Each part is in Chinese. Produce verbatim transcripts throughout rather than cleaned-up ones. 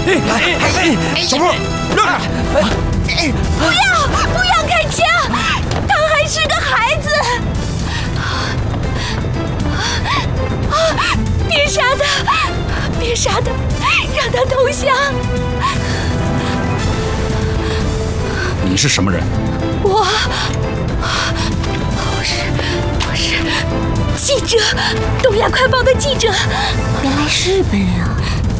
小波，让开！ 不要，不要开枪！他还是个孩子。啊！别杀他！别杀他！让他投降。 你是什么人？ 我，我是，我是记者，东亚快报的记者。 原来是日本人啊！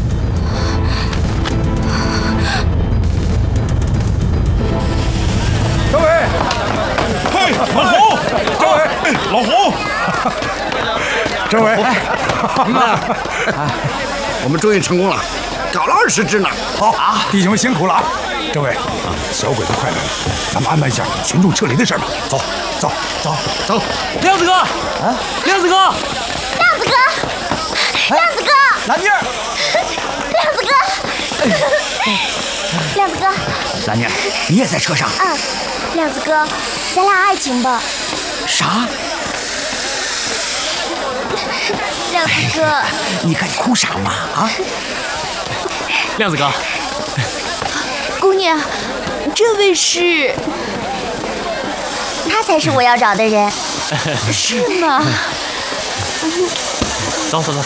张伟，嘿，老胡，张伟，老胡，张伟，你看，我们终于成功了，搞了二十只呢。 好啊，弟兄们辛苦了啊！政委，小鬼子快来了，咱们安排一下群众撤离的事吧。走，走，走， 走。 亮子哥，啊，亮子哥， 亮子哥，亮子哥， 蓝妮儿， 亮子哥，亮子哥， 蓝妮儿，你也在车上？ 嗯，亮子哥，咱俩爱情吧？ 啥？ 亮子哥， 你看你哭啥嘛？啊？亮子哥。 姑娘，这位是…… 他才是我要找的人。 是吗？ 走走走。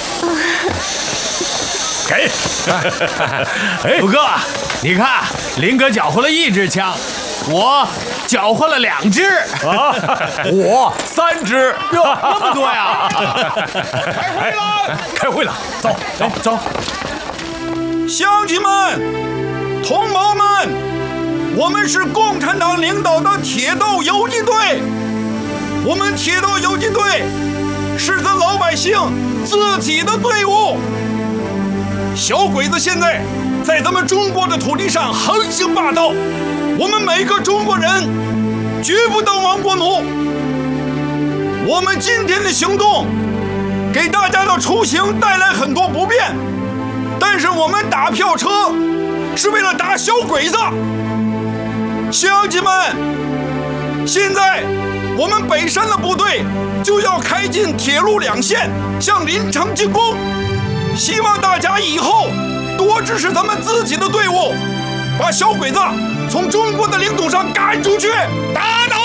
给。哎，五哥，你看，林哥缴获了一支枪，我缴获了两支，啊，我三支，哟，那么多呀！开会了，开会了，走走走。 乡亲们。同胞们，我们是共产党领导的铁道游击队。我们铁道游击队是咱老百姓自己的队伍。小鬼子现在在咱们中国的土地上横行霸道，我们每个中国人绝不当亡国奴。我们今天的行动给大家的出行带来很多不便，但是我们打票车是为了打小鬼子。乡亲们，现在我们北山的部队就要开进铁路两线，向临城进攻。希望大家以后多支持咱们自己的队伍，把小鬼子从中国的领土上赶出去，打倒